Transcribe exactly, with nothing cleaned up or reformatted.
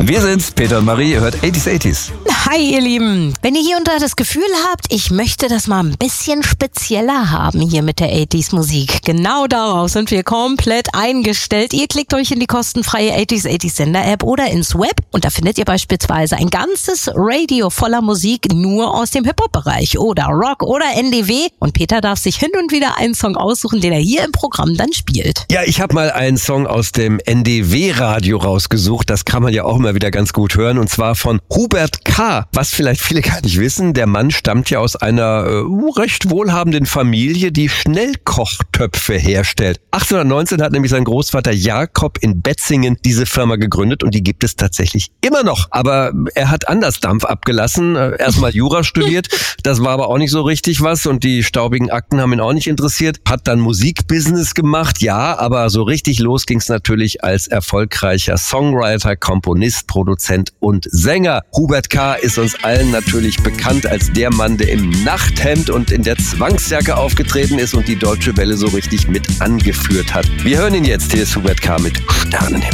Wir sind's, Peter und Marie, ihr hört achtziger achtziger. Hi ihr Lieben, wenn ihr hier und da das Gefühl habt, ich möchte das mal ein bisschen spezieller haben hier mit der achtziger Musik. Genau darauf sind wir komplett eingestellt. Ihr klickt euch in die kostenfreie achtziger achtziger Sender-App oder ins Web und da findet ihr beispielsweise ein ganzes Radio voller Musik nur aus dem Hip-Hop-Bereich oder Rock oder N D W. Und Peter darf sich hin und wieder einen Song aussuchen, den er hier im Programm dann spielt. Ja, ich habe mal einen Song aus dem N D W-Radio rausgesucht. Das kann man ja auch immer wieder ganz gut hören. Und zwar von Hubert K. Was vielleicht viele gar nicht wissen, der Mann stammt ja aus einer äh, recht wohlhabenden Familie, die Schnellkochtöpfe herstellt. achtzehnhundertneunzehn hat nämlich sein Großvater Jakob in Betzingen diese Firma gegründet und die gibt es tatsächlich immer noch. Aber er hat anders Dampf abgelassen. Erstmal Jura studiert, das war aber auch nicht so richtig was und die staubigen Akten haben ihn auch nicht interessiert. Hat dann Musikbusiness gemacht, ja, aber so richtig los ging es natürlich als erfolgreicher Songwriter, Komponist, Produzent und Sänger. Hubert K. ist uns allen natürlich bekannt als der Mann, der im Nachthemd und in der Zwangsjacke aufgetreten ist und die Deutsche Welle so richtig mit angeführt hat. Wir hören ihn jetzt. Hier ist Hubert K. mit Sternenhimmel.